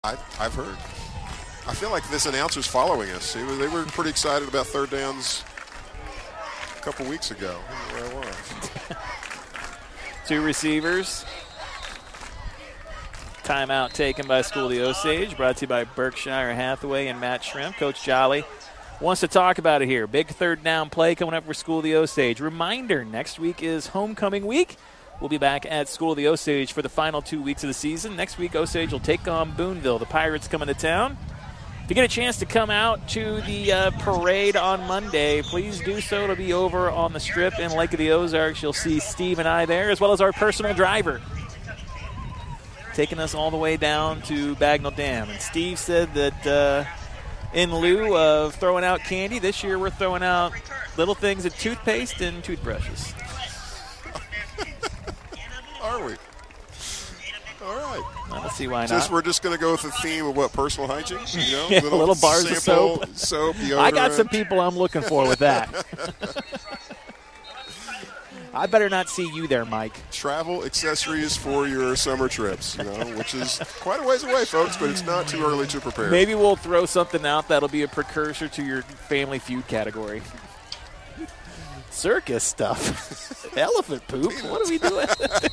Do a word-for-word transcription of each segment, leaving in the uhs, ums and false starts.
I, I've heard. I feel like this announcer's following us. He was, they were pretty excited about third downs a couple weeks ago. I don't know where I was. Two receivers. Timeout taken by School of the Osage, brought to you by Berkshire Hathaway and Matt Shrimp. Coach Jolly wants to talk about it here. Big third down play coming up for School of the Osage. Reminder, next week is homecoming week. We'll be back at School of the Osage for the final two weeks of the season. Next week, Osage will take on Boonville. The Pirates coming to town. If you get a chance to come out to the uh, parade on Monday, please do so. It'll be over on the Strip in Lake of the Ozarks. You'll see Steve and I there, as well as our personal driver, taking us all the way down to Bagnell Dam. And Steve said that uh, in lieu of throwing out candy, this year we're throwing out little things of toothpaste and toothbrushes. Are we? All right. Well, let's see why not. Just, we're just going to go with the theme of what, personal hygiene? You know, yeah, little, little bars sample, of soap. soap, deodorant. I got some people I'm looking for with that. I better not see you there, Mike. Travel accessories for your summer trips, you know, which is quite a ways away, folks, but it's not too early to prepare. Maybe we'll throw something out that'll be a precursor to your Family Feud category. Circus stuff. Elephant poop. Peanuts. What are we doing?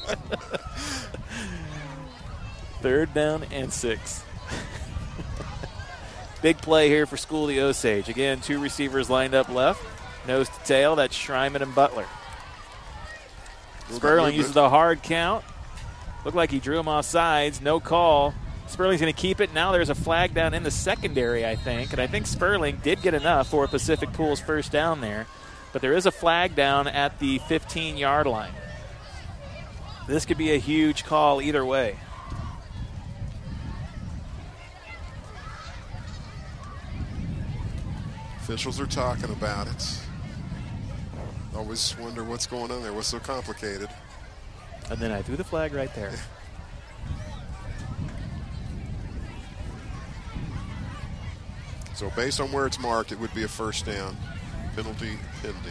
Third down and six. Big play here for School of the Osage. Again, two receivers lined up left. Nose to tail. That's Schreiman and Butler. Sperling uses the hard count. Looked like he drew him off sides. No call. Sperling's going to keep it. Now there's a flag down in the secondary, I think. And I think Sperling did get enough for Pacific Pool's first down there. But there is a flag down at the fifteen-yard line. This could be a huge call either way. Officials are talking about it. Always wonder what's going on there. What's so complicated? And then I threw the flag right there. So based on where it's marked, it would be a first down. Penalty pending.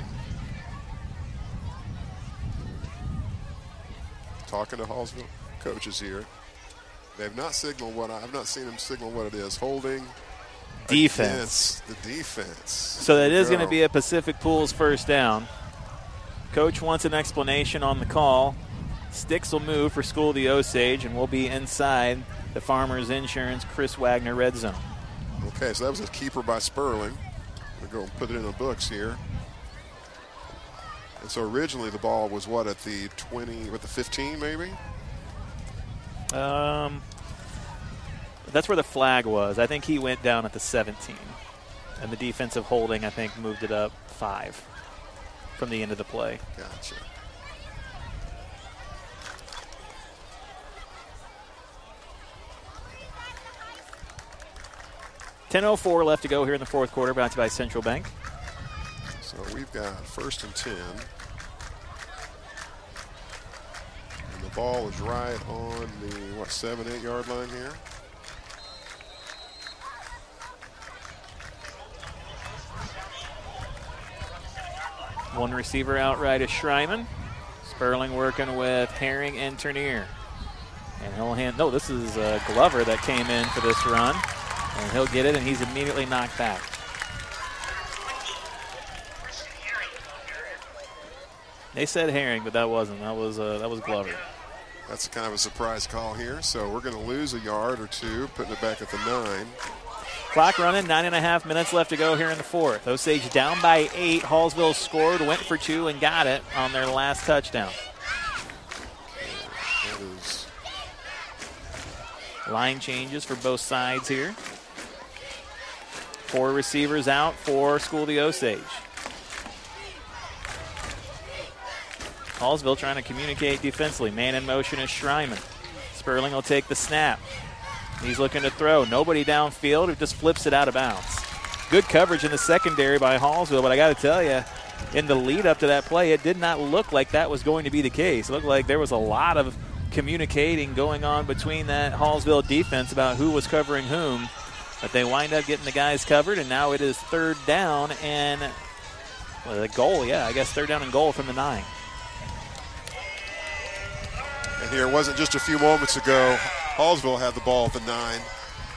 Talking to Hallsville coaches here. They have not signaled what I, I've not seen them signal what it is. Holding. Defense. The defense. So that is going to be a Pacific Pools first down. Coach wants an explanation on the call. Sticks will move for School of the Osage, and we'll be inside the Farmers Insurance Chris Wagner red zone. Okay, so that was a keeper by Sperling. We'll go and put it in the books here. And so originally the ball was what, at the twenty, with the fifteen maybe? Um, that's where the flag was. I think he went down at the seventeen. And the defensive holding, I think, moved it up five from the end of the play. Gotcha. ten oh four left to go here in the fourth quarter, brought to you by Central Bank. So we've got first and ten. And the ball is right on the, what, seven, eight yard line here. One receiver outright is Schreiman. Sperling working with Herring and Turnier. And he'll hand, no, this is uh, Glover that came in for this run. And he'll get it, and he's immediately knocked back. They said Herring, but that wasn't. That was uh, that was Glover. That's kind of a surprise call here. So we're going to lose a yard or two, putting it back at the nine. Clock running, nine and a half minutes left to go here in the fourth. Osage down by eight. Hallsville scored, went for two, and got it on their last touchdown. That is line changes for both sides here. Four receivers out for School of the Osage. Hallsville trying to communicate defensively. Man in motion is Schreiman. Sperling will take the snap. He's looking to throw. Nobody downfield. It just flips it out of bounds. Good coverage in the secondary by Hallsville, but I got to tell you, in the lead up to that play, it did not look like that was going to be the case. It looked like there was a lot of communicating going on between that Hallsville defense about who was covering whom. But they wind up getting the guys covered, and now it is third down and well, the goal, yeah, I guess third down and goal from the nine. And here, it wasn't just a few moments ago, Hallsville had the ball at the nine.